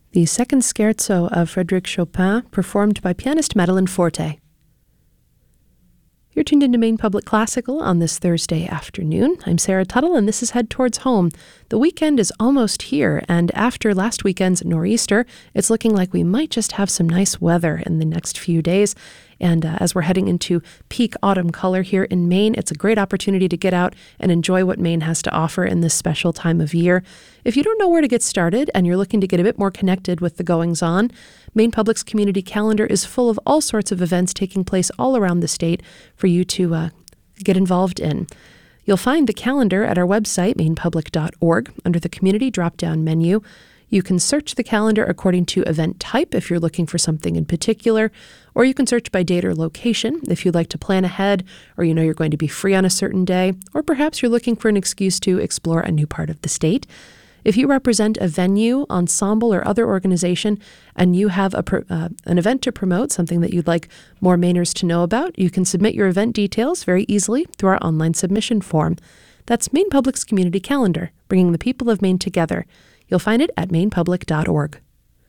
the second scherzo of Frédéric Chopin, performed by pianist Madeleine Forte. You're tuned into Maine Public Classical on this Thursday afternoon. I'm Sarah Tuttle, and this is Head Towards Home. The weekend is almost here, and after last weekend's nor'easter, it's looking like we might just have some nice weather in the next few days. And as we're heading into peak autumn color here in Maine, it's a great opportunity to get out and enjoy what Maine has to offer in this special time of year. If you don't know where to get started and you're looking to get a bit more connected with the goings-on, Maine Public's community calendar is full of all sorts of events taking place all around the state for you to get involved in. You'll find the calendar at our website, mainepublic.org, under the community drop-down menu. You can search the calendar according to event type if you're looking for something in particular, or you can search by date or location if you'd like to plan ahead, or you know you're going to be free on a certain day, or perhaps you're looking for an excuse to explore a new part of the state. If you represent a venue, ensemble, or other organization, and you have an event to promote, something that you'd like more Mainers to know about, you can submit your event details very easily through our online submission form. That's Maine Public's community calendar, bringing the people of Maine together. You'll find it at mainepublic.org.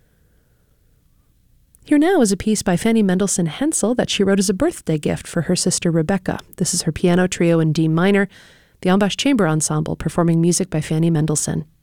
Here now is a piece by Fanny Mendelssohn Hensel that she wrote as a birthday gift for her sister Rebecca. This is her piano trio in D minor, the Ambash Chamber Ensemble performing music by Fanny Mendelssohn.